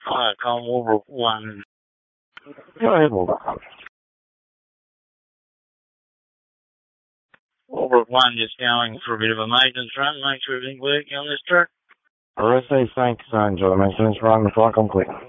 Call Walbrook 1. Go ahead, Walbrook. Walbrook 1 just going for a bit of a maintenance run, make sure everything's working on this truck. RSA thanks, enjoy the maintenance run, the flight complete.